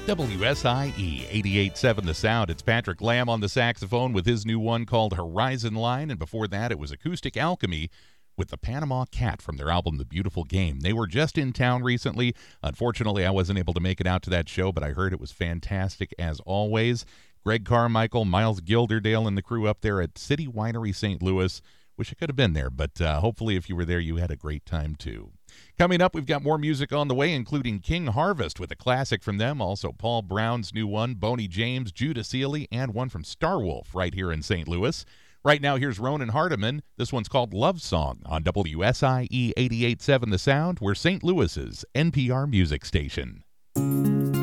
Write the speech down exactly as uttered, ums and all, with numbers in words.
W S I E eighty-eight point seven The Sound. It's Patrick Lamb on the saxophone with his new one called Horizon Line, and before that it was Acoustic Alchemy with the Panama Cat from their album The Beautiful Game. They were just in town recently. Unfortunately, I wasn't able to make it out to that show, but I heard it was fantastic as always. Greg Carmichael, Miles Gilderdale, and the crew up there at City Winery Saint Louis. Wish I could have been there, but uh, hopefully if you were there, you had a great time too. Coming up, we've got more music on the way, including King Harvest with a classic from them, also Paul Brown's new one, Boney James, Judah Sealy, and one from Starwolf right here in Saint Louis. Right now, here's Ronan Hardiman. This one's called Love Song on W S I E eighty-eight point seven The Sound. We're Saint Louis's N P R music station.